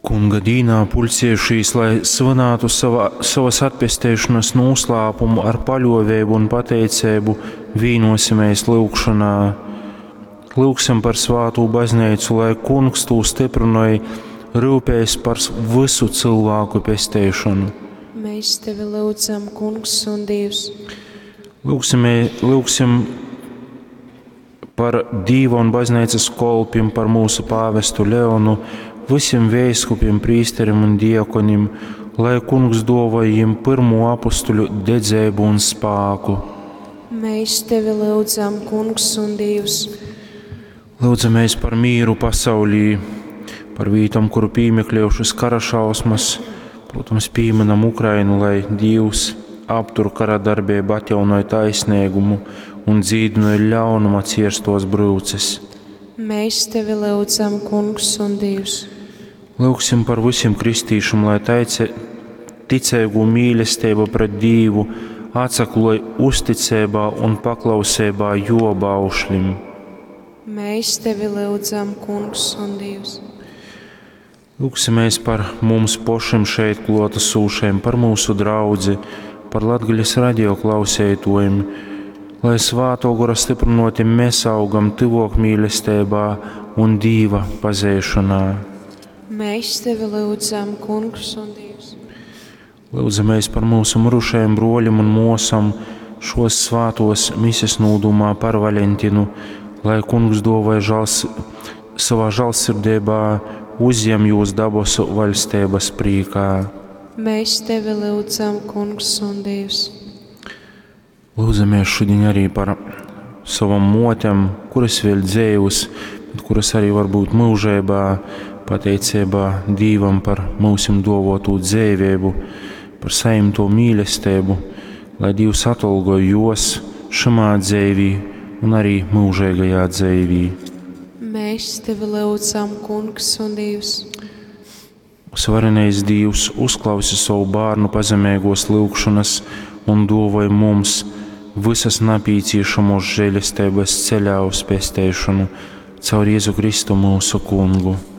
Kunga dīnā pulcējušies, lai svinētu savas atpestēšanas noslēpumu ar paļovēbu un pateicību, vīnosimies lūgšanā. Lūgsim par svātu baznīcu, lai Kungs tū stiprinoja, rūpējas par visu cilvēku pestēšanu. Mēs tevi lūdzam, Kungs un Dievs. Lūgsim par Dīva un baznīcas kolpim, par mūsu pāvestu Leonu, visiem vēskupiem, prīsterim un diekonim, lai Kungs dāvā viņiem pirmo apostuļu dedzību un spēku. Mēs tevi lūdzam, Kungs un Dievs. Lūdzamies par mīru pasaulī, par vītam, kuru pīmeklējušas kara šausmas, protams, pīmenam Ukrainu, lai Dievs aptur kara darbību, atjaunoja taisnīgumu un dzīdinoja ļaunuma cierstos brūces. Mēs tevi lūdzam, Kungs un Dievs. Lūgsim par visiem kristīšiem, lai ticēgu mīlestība pret Dievu atsakloja uzticībā un paklausībā jobaušlim. Mēs tevi lūdzam, Kungs un Dievs. Lūgsimies par mums pošiem šeit klātesošiem, par mūsu draudzi, par Latgaļas radio klausētojiem, lai svāto gara stiprinoti mēs augam tivok mīlestībā un Dieva pazēšanā. Mēs tevi lūdzam, Kungs un Dievs. Lūdzamies par mūsu mirušajiem broļiem un mosam šos svātos mises nūdumā par Valentinu, lai Kungs dāvāja savā žēlsirdībā uzņem jūs dabosu valstības prīkā. Mēs tevi lūdzam, Kungs un Dievs. Lūdzamies šodien arī par savam motem, kuras vēl dzējus, bet kuras arī var būt mūžībā, pateicībā Dīvam par mūsim dāvāto dzīvību, par saimto mīlestību, lai Dievs atalgoja jūs šamā dzīvī un arī mūžīgajā dzīvī. Mēs tevi lūdzam, Kungs un Dievs. Svarenais Dievs uzklausa savu bērnu pazemīgos lūgšanas un dāvāja mums visas napīcīšamos žēlestības ceļā uz pestēšanu caur Jēzu Kristu mūsu Kungu.